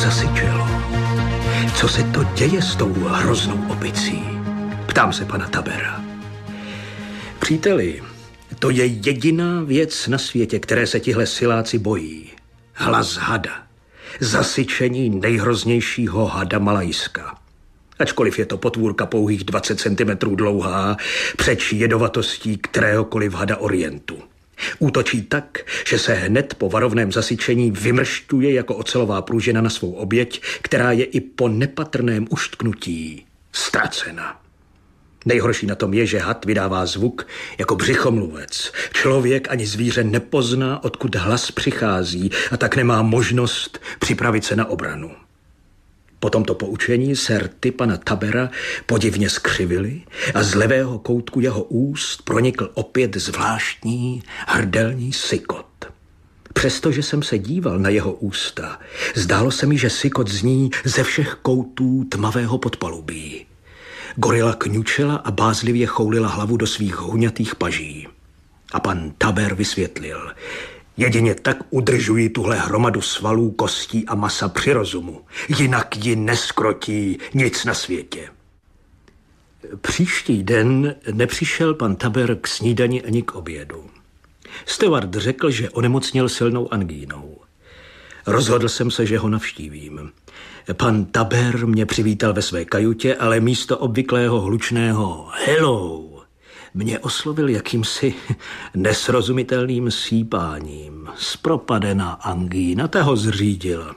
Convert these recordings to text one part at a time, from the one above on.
zasyčelo. Co se to děje s tou hroznou opicí? Ptám se pana Tabera. Příteli, to je jediná věc na světě, které se tihle siláci bojí. Hlas hada. Zasyčení nejhroznějšího hada Malajska. Ačkoliv je to potvůrka pouhých 20 cm dlouhá, přeč jedovatostí kteréhokoliv hada Orientu. Útočí tak, že se hned po varovném zasyčení vymršťuje jako ocelová pružina na svou oběť, která je i po nepatrném uštknutí ztracena. Nejhorší na tom je, že had vydává zvuk jako břichomluvec. Člověk ani zvíře nepozná, odkud hlas přichází, a tak nemá možnost připravit se na obranu. Po tomto poučení se rty pana Tabera podivně skřivily a z levého koutku jeho úst pronikl opět zvláštní hrdelní sykot. Přestože jsem se díval na jeho ústa, zdálo se mi, že sykot zní ze všech koutů tmavého podpalubí. Gorila kňučela a bázlivě choulila hlavu do svých huňatých paží. A pan Taber vysvětlil: jedině tak udržují tuhle hromadu svalů, kostí a masa při rozumu. Jinak ji neskrotí nic na světě. Příští den nepřišel pan Taber k snídani ani k obědu. Steward řekl, že onemocněl silnou angínou. Rozhodl jsem se, že ho navštívím. Pan Taber mě přivítal ve své kajutě, ale místo obvyklého hlučného hello mě oslovil jakýmsi nesrozumitelným sípáním. Zpropadená angína, ta ho zřídila.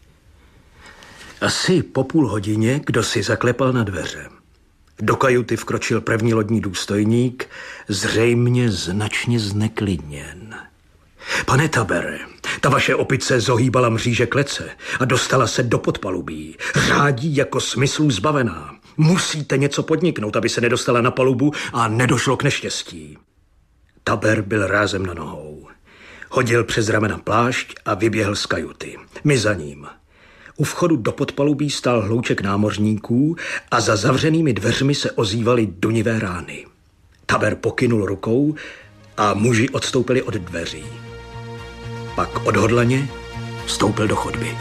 Asi po půl hodině kdo si zaklepal na dveře. Do kajuty vkročil první lodní důstojník, zřejmě značně zneklidněn. Pane Tabere, ta vaše opice zohýbala mříže klece a dostala se do podpalubí. Řádí jako smyslů zbavená. Musíte něco podniknout, aby se nedostala na palubu a nedošlo k neštěstí. Taber byl rázem na nohou. Hodil přes ramena plášť a vyběhl z kajuty. My za ním. U vchodu do podpalubí stál hlouček námořníků a za zavřenými dveřmi se ozývaly dunivé rány. Taber pokynul rukou a muži odstoupili od dveří. Pak odhodlaně vstoupil do chodby.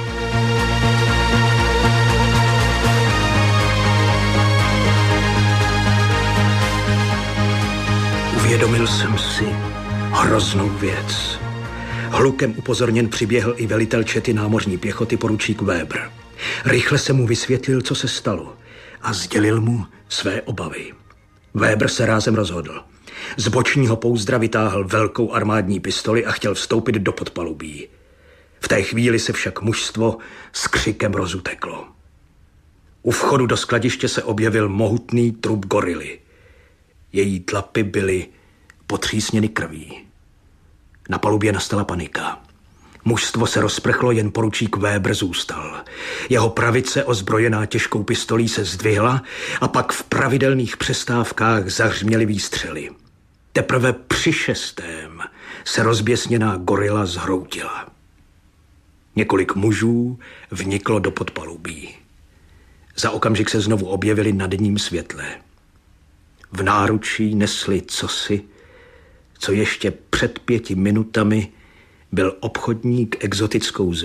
Uvědomil jsem si hroznou věc. Hlukem upozorněn přiběhl i velitel čety námořní pěchoty poručík Weber. Rychle se mu vysvětlil, co se stalo, a sdělil mu své obavy. Weber se rázem rozhodl. Z bočního pouzdra vytáhl velkou armádní pistoli a chtěl vstoupit do podpalubí. V té chvíli se však mužstvo s křikem rozuteklo. U vchodu do skladiště se objevil mohutný trup gorily. Její tlapy byly potřísněny krví. Na palubě nastala panika. Mužstvo se rozprchlo, jen poručík Weber zůstal. Jeho pravice, ozbrojená těžkou pistolí, se zdvihla a pak v pravidelných přestávkách zahřměly výstřely. Teprve při 6. se rozběsněná gorila zhroutila. Několik mužů vniklo do podpalubí. Za okamžik se znovu objevili na denním světle. V náručí nesli cosi, co ještě před 5 minutami byl obchodník exotickou